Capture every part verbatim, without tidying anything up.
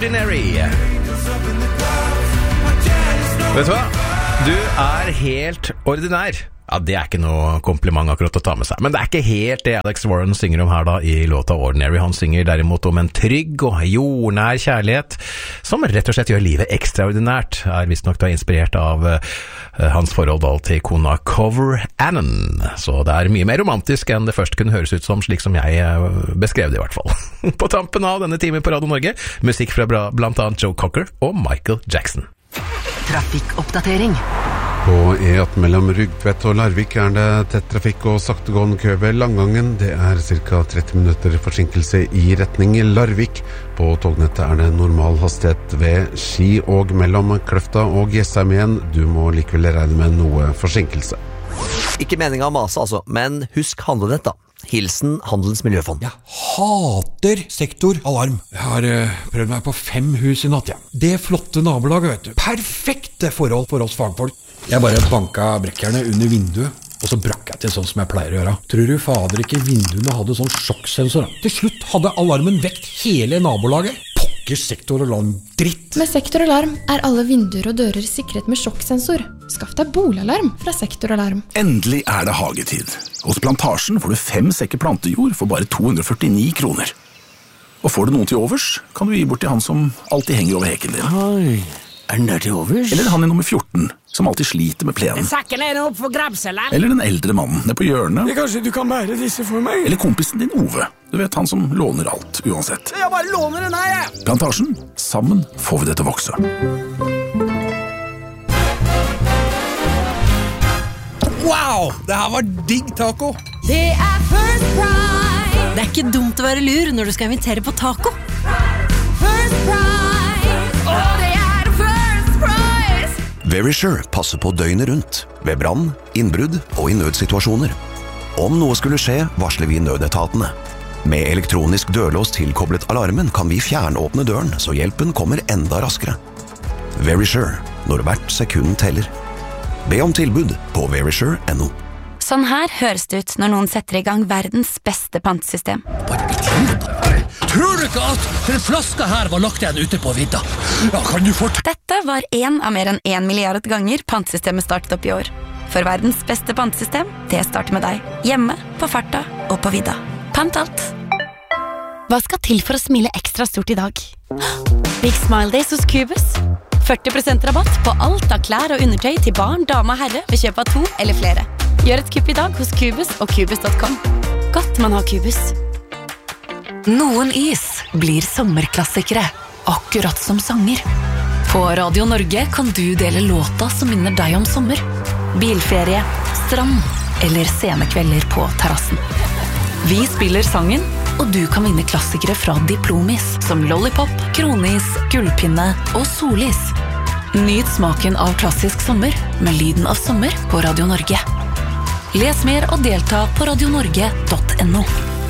Ordinary. Vet du hva? Du er helt ordinær. Ja, det er ikke noe kompliment akkurat å ta med seg. Men det er ikke helt det Alex Warren synger om her da i låta Ordinary. Han synger derimot om en trygg og jordnær kjærlighet som rett og slett gjør livet ekstraordinært. Er visst nok da inspirert av uh, hans forhold da til kona Cover Annan. Så det er mye mer romantisk enn det først kunne høres ut som, slik som jeg uh, beskrev det i hvert fall. På tampen av denne timen på Radio Norge, musikk fra bra, blant annet Joe Cocker og Michael Jackson. Trafikkoppdatering. På E atten mellom Rugtvedt og Larvik er det tett trafikk og saktegående kø ved Langangen. Det er ca. tretti minutter forsinkelse i retning Larvik. På tognettet er det normal hastighet ved Ski og mellom Kløfta og Jessheim igjen. Du må likevel regne med noe forsinkelse. Ikke meningen å mase altså, men husk handlenett da. Hilsen Handelens Miljøfond. Jeg hater sektoralarm. Jeg har uh, prøvd meg på fem hus i natt, ja. Det flotte nabolaget, vet du. Perfekte forhold for oss fagfolk. Jeg bare banka brekkerne under vinduet, og så brakk jeg til sånn som jeg pleier å gjøre. Tror du fader ikke vinduene hadde sånn sjokksensor? Til slutt hadde alarmen vekt hele nabolaget. Pokker sektoralarm dritt. Med sektoralarm er alle vinduer og dører sikret med sjokksensor. Skaff deg bolalarm fra sektoralarm. Endelig er det hagetid. Hos Plantasjen får du fem sekker plantejord for bare to hundre og førtini kroner. Og får du noen til overs, kan du gi bort til han som alltid henger over heken din. Oi, er den der til overs? Eller han i nummer fjorten, som alltid sliter med plenen. Sakken er opp for grabselen. Eller den eldre mannen nede på hjørnet. Kanskje du kan bære disse for meg? Eller kompisen din Ove. Du vet, han som låner alt, uansett. Jeg bare låner den her, jeg. Plantasjen, sammen får vi det til å vokse. Wow, det her var digg taco. Det er First Price. Det er ikke dumt å være lur når du skal invitere på taco. First Price. Åh, det er First Price. Verisure passer på døgnet rundt, ved brann, innbrudd og i nødsituasjoner. Om noe skulle skje, varsler vi nødetatene. Med elektronisk dørlås tilkoblet alarmen kan vi fjernåpne døren, så hjelpen kommer enda raskere. Verisure, når hvert sekund teller. Be om tilbud på verisure punktum no. Sånn her høres det ut når noen setter i gang verdens beste pantesystem. Tror du ikke at den flaska her var lagt igjen ute på vidda? Ja, kan du fort... Dette var en av mer enn en milliard ganger pantesystemet startet opp i år. For verdens beste pantesystem, det starter med deg. Hjemme, på farta og på vidda. Pant alt. Hva skal til for å smile ekstra stort i dag? Big Smile Days hos Cubus. førti prosent rabatt på alt av klær og undertøy til barn, dame og herre ved kjøp av to eller flere. Gjør et kupp i dag hos Cubus og Cubus punktum com. Godt man har Cubus. Noen is blir sommerklassikere, akkurat som sanger. På Radio Norge kan du dele låta som minner deg om sommer. Bilferie, strand eller scenekvelder på terrassen. Vi spiller sangen, og du kan vinne klassikere fra Diplomis, som Lollipop, Kronis, Gullpinne og Solis. Nyt smaken av klassisk sommer med lyden av sommer på Radio Norge. Les mer og delta på radio norge punktum no.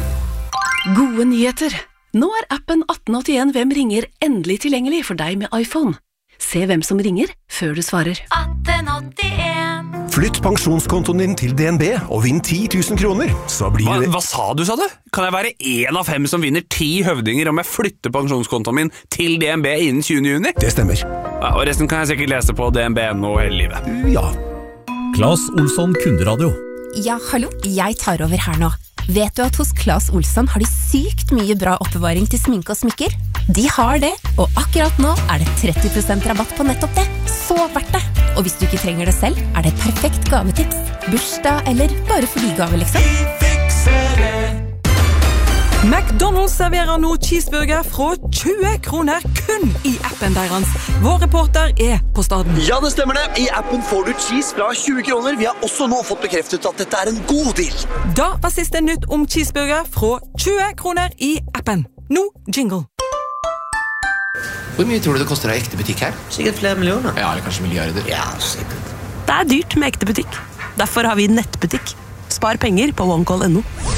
Gode nyheter! Nå er appen atten åttien Hvem ringer endelig tilgjengelig for deg med iPhone. Se hvem som ringer før du svarer. atten åttien. Flytt pensjonskontoen din til D N B og vinn ti tusen kroner. Så blir hva, det... hva sa du, sa du? Kan jeg være en av fem som vinner ti høvdinger om jeg flytter pensjonskontoen min til D N B innen tjuende juni? Det stemmer. Ja, og resten kan jeg sikkert lese på D N B nå hele livet. Ja. Claes Olsson Kunderadio. Ja, hallo, jeg tar over her nå. Vet du at hos Claes Olsson har de sykt mye bra oppbevaring til sminke og smykker? De har det, og akkurat nå er det tretti prosent rabatt på nettopp det. Så verdt det! Og hvis du ikke trenger det selv, er det et perfekt gavetips. Bursdag eller bare fordi gave, liksom. Vi fikser det! McDonald's serverer nå cheeseburger fra tjue kroner kun i appen deres. Vår reporter er på staden. Ja, det stemmer det. I appen får du cheese fra tjue kroner. Vi har også nå fått bekreftet at dette er en god deal. Da var siste nytt om cheeseburger fra tjue kroner i appen. Nå jingle. Hvor mye tror du det koster å ha ekte butikk her? Sikkert flere millioner. Ja, eller kanskje milliarder. Ja, sikkert. Det er dyrt med ekte butikk. Derfor har vi nettbutikk. Spar penger på OneCall punktum no.